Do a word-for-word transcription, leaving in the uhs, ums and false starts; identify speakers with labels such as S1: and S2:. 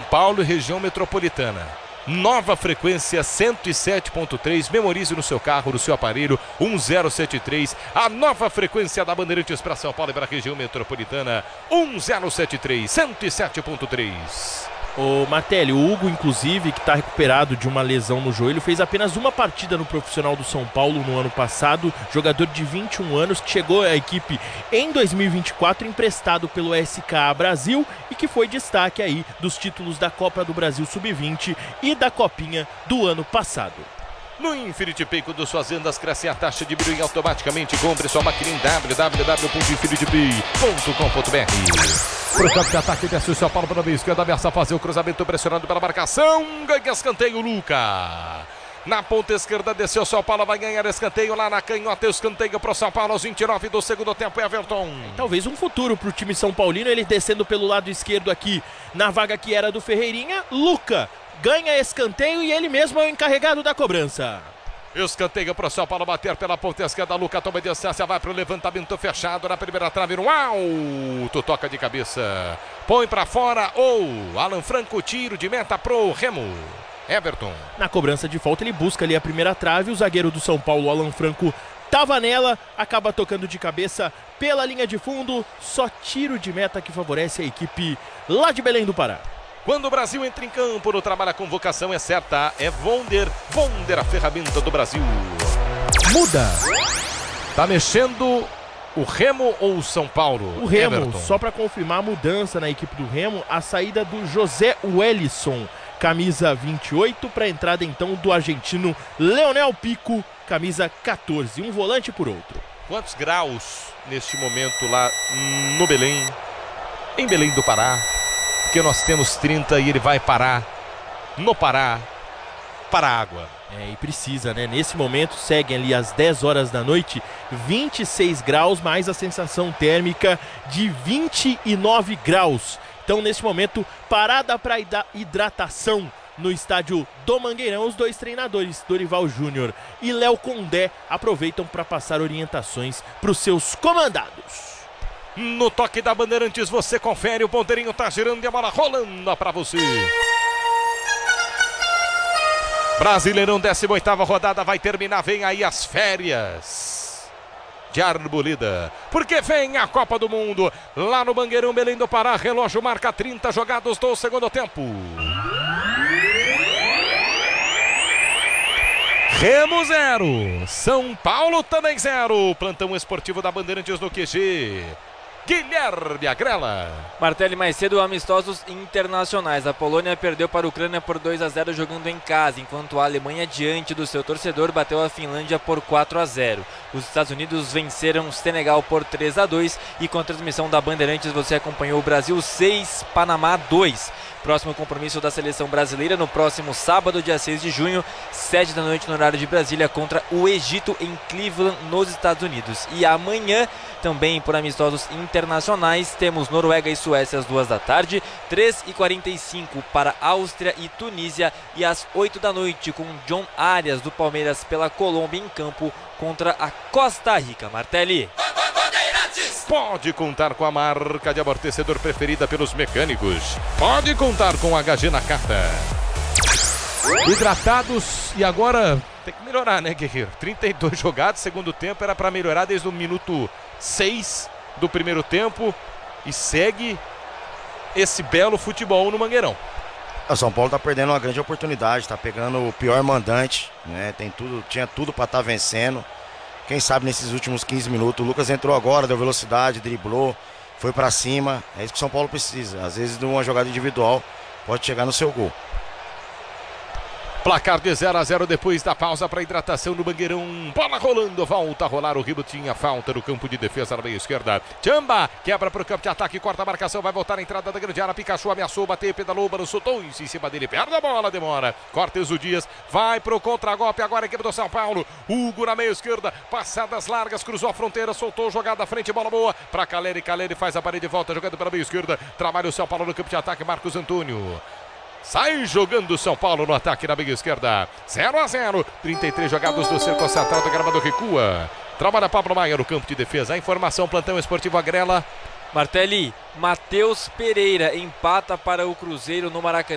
S1: Paulo e região metropolitana. Nova frequência cento e sete ponto três, memorize no seu carro, no seu aparelho, um zero sete três. A nova frequência da Bandeirantes para São Paulo e para a região metropolitana, um zero sete três, cento e sete ponto três.
S2: O Martelli, o Hugo, inclusive, que está recuperado de uma lesão no joelho, fez apenas uma partida no profissional do São Paulo no ano passado. Jogador de vinte e um anos que chegou à equipe em dois mil e vinte e quatro, emprestado pelo S K A Brasil e que foi destaque aí dos títulos da Copa do Brasil sub vinte e da Copinha do ano passado.
S1: No Infinity Pay, quando suas vendas crescem, a taxa diminui automaticamente. Compre sua máquina em w w w ponto infinity pay ponto com ponto b r. Pro campo de ataque, desce o São Paulo para a meia esquerda, ameaça fazer o cruzamento pressionado pela marcação. Ganha escanteio, Luca. Na ponta esquerda, desceu o São Paulo, vai ganhar escanteio lá na canhota. Escanteio para o São Paulo aos vinte e nove do segundo tempo, Everton.
S2: Talvez um futuro para o time São Paulino, ele descendo pelo lado esquerdo aqui, na vaga que era do Ferreirinha. Luca ganha escanteio e ele mesmo é o encarregado da cobrança.
S1: Escanteio para o São Paulo bater pela ponta esquerda. Luca toma distância, vai para o levantamento fechado na primeira trave, no alto, toca de cabeça, põe para fora. Ou Alan Franco, tiro de meta pro Remo. Everton.
S2: Na cobrança de falta ele busca ali a primeira trave, o zagueiro do São Paulo, Alan Franco, tava nela, acaba tocando de cabeça pela linha de fundo. Só tiro de meta que favorece a equipe lá de Belém do Pará.
S1: Quando o Brasil entra em campo, no trabalho a convocação é certa, é Wonder, Wonder a ferramenta do Brasil.
S2: Muda.
S1: Tá mexendo o Remo ou o São Paulo?
S2: O Remo,
S1: Everton.
S2: Só para confirmar a mudança na equipe do Remo, a saída do José Wellison, camisa vinte e oito, para a entrada então do argentino Leonel Pico, camisa quatorze, um volante por outro.
S1: Quantos graus neste momento lá no Belém, em Belém do Pará? Porque nós temos trinta e ele vai parar no Pará para a água.
S2: É, e precisa, né? Nesse momento seguem ali às dez horas da noite, vinte e seis graus, mais a sensação térmica de vinte e nove graus. Então, nesse momento, parada para hidratação no estádio do Mangueirão. Os dois treinadores, Dorival Júnior e Léo Condé, aproveitam para passar orientações para os seus comandados.
S1: No toque da Bandeirantes, você confere, o ponteirinho tá girando e a bola rolando para você. Brasileirão, décima oitava rodada, vai terminar, vem aí as férias de Arboleda, porque vem a Copa do Mundo, lá no Mangueirão, Belém do Pará, relógio marca trinta jogados do segundo tempo. Remo zero, São Paulo também zero, plantão esportivo da Bandeirantes no Q G. Guilherme Agrela.
S3: Martelli, mais cedo, amistosos internacionais. A Polônia perdeu para a Ucrânia por dois a zero jogando em casa, enquanto a Alemanha, diante do seu torcedor, bateu a Finlândia por quatro a zero. Os Estados Unidos venceram o Senegal por três a dois e com a transmissão da Bandeirantes você acompanhou o Brasil seis, Panamá dois. Próximo compromisso da seleção brasileira no próximo sábado, dia seis de junho, sete da noite no horário de Brasília, contra o Egito em Cleveland, nos Estados Unidos. E amanhã, também por amistosos internacionais, temos Noruega e Suécia às duas da tarde, três e quarenta e cinco para Áustria e Tunísia, e às oito da noite com John Arias do Palmeiras pela Colômbia em campo contra a Costa Rica. Martelli.
S1: Pode contar com a marca de amortecedor preferida pelos mecânicos. Pode contar com a H G Nakata. Hidratados e agora tem que melhorar, né, Guerreiro? trinta e dois jogados, segundo tempo era para melhorar desde o minuto seis do primeiro tempo e segue esse belo futebol no Mangueirão.
S4: O São Paulo tá perdendo uma grande oportunidade, tá pegando o pior mandante, né? Tem tudo, tinha tudo para estar vencendo. Quem sabe nesses últimos quinze minutos, o Lucas entrou agora, deu velocidade, driblou, foi para cima. É isso que o São Paulo precisa. Às vezes, de uma jogada individual, pode chegar no seu gol.
S1: Placar de zero a zero depois da pausa para hidratação no Mangueirão. Bola rolando, volta a rolar. O Ribo tinha falta no campo de defesa na meia esquerda. Tchamba quebra para o campo de ataque, corta a marcação, vai voltar a entrada da grande área. Pikachu ameaçou, bateu, pedalou, soltou em cima dele, perde a bola, demora. Cortes o Dias, vai para o contra-golpe agora a equipe do São Paulo. Hugo na meia esquerda, passadas largas, cruzou a fronteira, soltou, jogada à frente, bola boa para Caleri. Caleri faz a parede de volta, jogando pela meia esquerda. Trabalha o São Paulo no campo de ataque, Marcos Antônio. Sai jogando o São Paulo no ataque na meia esquerda. zero a zero. trinta e três jogados do cerco central do gramado recua. Trabalha Pablo Maia no campo de defesa. A informação, plantão esportivo Agrela.
S3: Martelli, Matheus Pereira empata para o Cruzeiro no Maracanã.